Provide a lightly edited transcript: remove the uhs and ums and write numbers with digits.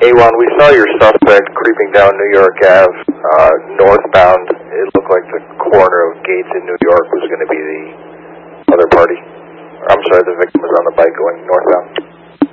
A1, we saw your suspect creeping down New York Ave, northbound. It looked like the corner of Gates in New York was going to be the other party. I'm sorry, the victim was on the bike going northbound.